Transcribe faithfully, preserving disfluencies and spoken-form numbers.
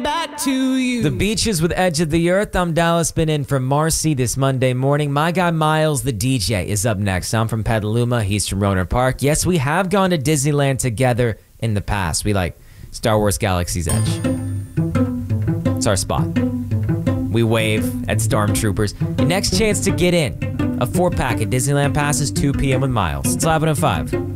back to you. The Beaches with Edge of the Earth. I'm Dallas, been in for Marcy this Monday morning. My guy Miles, the D J, is up next. I'm from Petaluma. He's from Rohnert Park. Yes, we have gone to Disneyland together in the past. We like Star Wars Galaxy's Edge. It's our spot. We wave at stormtroopers. Your next chance to get in. A four-pack at Disneyland passes, two p.m. with Miles. It's eleven oh five.